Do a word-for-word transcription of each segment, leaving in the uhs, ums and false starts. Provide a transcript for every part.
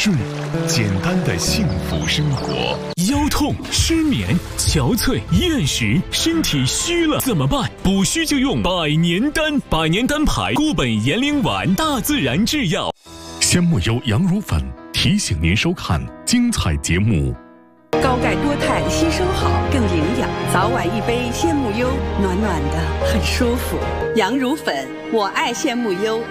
睡，简单的幸福生活。腰痛、失眠、憔悴、厌食，身体虚了怎么办？补虚就用百年丹，百年丹牌固本延龄丸，大自然制药。鲜木优羊乳粉提醒您收看精彩节目。 高钙多肽吸收好，更营养。早晚一杯鲜木优，暖暖的，很舒服。羊乳粉，我爱鲜木优。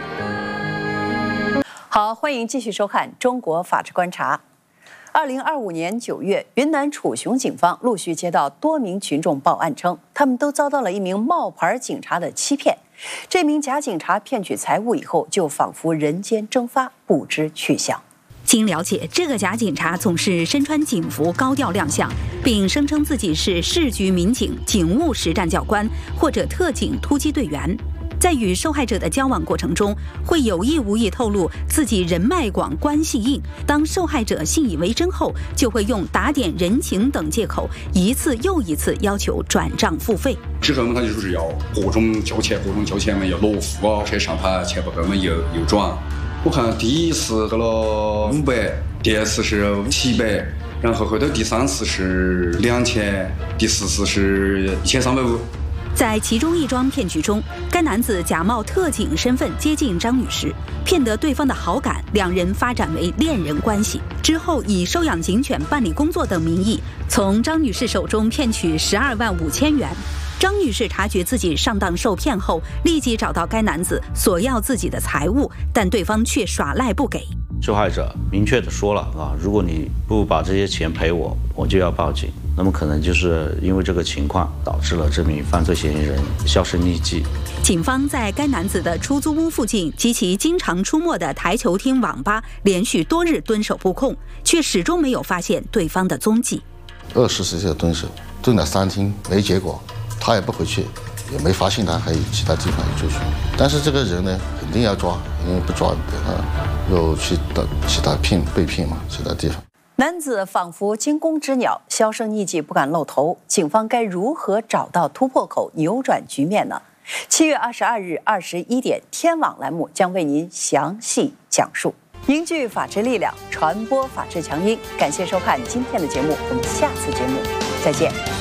好，欢迎继续收看《中国法治观察》。二零二五年九月，云南楚雄警方陆续接到多名群众报案称，他们都遭到了一名冒牌警察的欺骗。这名假警察骗取财物以后，就仿佛人间蒸发，不知去向。 经了解，这个假警察总是身穿警服高调亮相，并声称自己是市局民警、警务实战教官或者特警突击队员。在与受害者的交往过程中，会有意无意透露自己人脉广、关系硬。当受害者信以为真后，就会用打点人情等借口，一次又一次要求转账付费。 之后呢，他就说是要各种交钱，各种交钱嘛，要落户啊，车上他钱不够嘛，又又转。我看第一次得了五百，第二次是七百，然后后头第三次是两千，第四次是一千三百五。 在其中一桩骗局中，该男子假冒特警身份接近张女士，骗得对方的好感，两人发展为恋人关系。之后以收养警犬、办理工作等名义，从张女士手中骗取十二万五千元。张女士察觉自己上当受骗后，立即找到该男子索要自己的财物，但对方却耍赖不给。 受害者明确的说了啊，如果你不把这些钱赔我，我就要报警。那么可能就是因为这个情况，导致了这名犯罪嫌疑人销声匿迹。 警方在该男子的出租屋附近及其经常出没的台球厅、网吧连续多日蹲守布控，却始终没有发现对方的踪迹。 二十四小时蹲守，蹲了三天没结果，他也不回去，也没发现他还有其他地方有追寻。但是这个人呢，肯定要抓，因为不抓他又去到其他骗被骗嘛，其他地方。 男子仿佛惊弓之鸟，销声匿迹，不敢露头。警方该如何找到突破口，扭转局面呢？七月二十二日二十一点，天网栏目将为您详细讲述。凝聚法治力量，传播法治强音。感谢收看今天的节目，我们下次节目再见。